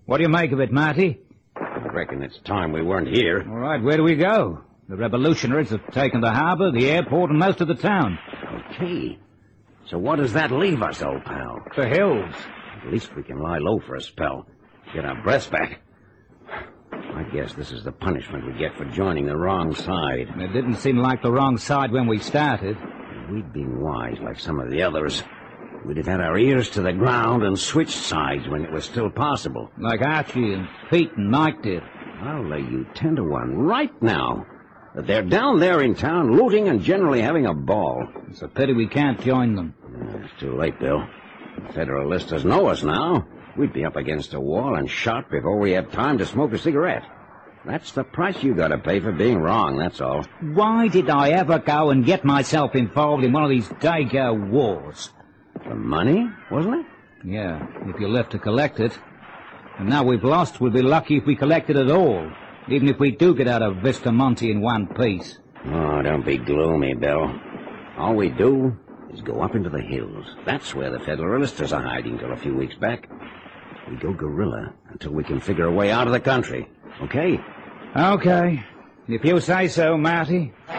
What do you make of it, Marty? I reckon it's time we weren't here. All right, where do we go? The revolutionaries have taken the harbor, the airport, and most of the town. Okay. So what does that leave us, old pal? The hills. At least we can lie low for a spell. Get our breaths back. I guess this is the punishment we get for joining the wrong side. It didn't seem like the wrong side when we started. If we'd been wise like some of the others, we'd have had our ears to the ground and switched sides when it was still possible. Like Archie and Pete and Mike did. I'll lay you 10 to 1 right now that they're down there in town looting and generally having a ball. It's a pity we can't join them. It's too late, Bill. The Federalists know us now. We'd be up against a wall and shot before we had time to smoke a cigarette. That's the price you got to pay for being wrong, that's all. Why did I ever go and get myself involved in one of these dago wars? For money, wasn't it? Yeah, if you left to collect it. And now we've lost, we'll be lucky if we collect it at all. Even if we do get out of Vistamonte in one piece. Oh, don't be gloomy, Bill. All we do is go up into the hills. That's where the Federalists are hiding till a few weeks back. We go guerrilla until we can figure a way out of the country. Okay? Okay. If you say so, Marty.